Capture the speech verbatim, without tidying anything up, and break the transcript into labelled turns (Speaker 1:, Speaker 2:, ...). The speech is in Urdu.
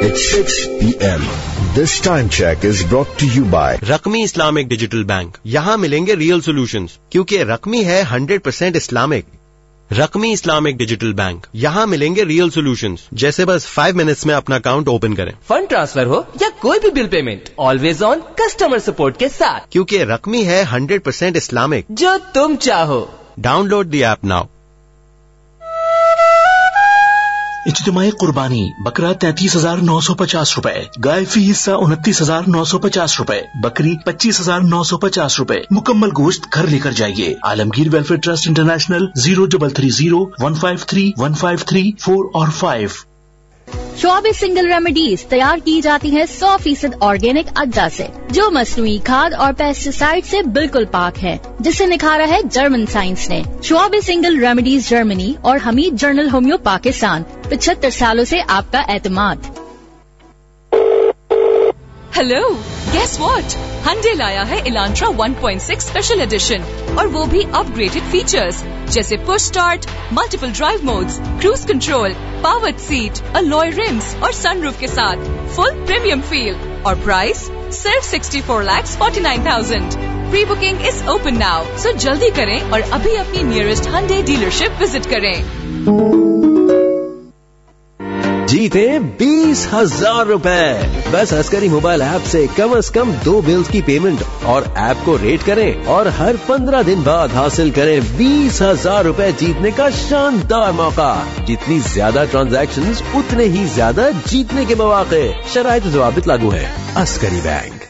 Speaker 1: It's six p.m. This time check is brought to you by
Speaker 2: رقمی Islamic digital bank. یہاں ملیں گے ریئل سولوشنز کیونکہ رقمی ہے hundred percent Islamic. رقمی Islamic digital bank. یہاں ملیں گے ریئل سولوشنز جیسے بس فائیو منٹس میں اپنا اکاؤنٹ اوپن کریں.
Speaker 3: فنڈ ٹرانسفر ہو یا کوئی بھی bill payment, always on customer support کے ساتھ,
Speaker 2: کیونکہ رقمی ہے ہنڈریڈ پرسینٹ اسلامک.
Speaker 3: جو تم چاہو.
Speaker 2: Down load the app now.
Speaker 4: اجتماعی قربانی بکرا تینتیس ہزار نو سو پچاس روپے, گائے فی حصہ انتیس ہزار نو سو پچاس روپے, بکری پچیس ہزار نو سو پچاس روپے. مکمل گوشت گھر لے کر جائیے. عالمگیر welfare trust international, zero double three zero one five three one five three four اور فائیو.
Speaker 5: شعبے سنگل ریمیڈیز تیار کی جاتی ہیں سو فیصد آرگینک اجزا سے جو مصنوعی کھاد اور پیسٹیسائڈ سے بالکل پاک ہے, جسے نکھارا ہے جرمن سائنس نے. شعبے سنگل ریمیڈیز جرمنی اور حمید جرنل ہومیو پاکستان, پچہتر سالوں سے آپ کا اعتماد.
Speaker 6: ہیلو, گیس واٹ, ہنڈے لایا ہے الانٹرا one point six special edition, اور وہ بھی اپ گریڈڈ فیچرز جیسے push start, multiple drive modes, cruise control, powered set, الوئے رمز اور سن روف کے ساتھ فل پریمیم فیل. اور پرائس صرف sixty four lakh forty nine thousand. Pre booking is open now, سو جلدی کریں اور ابھی اپنی نیئرسٹ ہنڈے ڈیلرشپ وزٹ کریں.
Speaker 7: جیتے بیس ہزار روپے بس عسکری موبائل ایپ سے کم از کم دو بلز کی پیمنٹ اور ایپ کو ریٹ کریں اور ہر پندرہ دن بعد حاصل کریں بیس ہزار روپے جیتنے کا شاندار موقع. جتنی زیادہ ٹرانزیکشنز اتنے ہی زیادہ جیتنے کے مواقع. شرائط و ضوابط لاگو ہیں. عسکری بینک.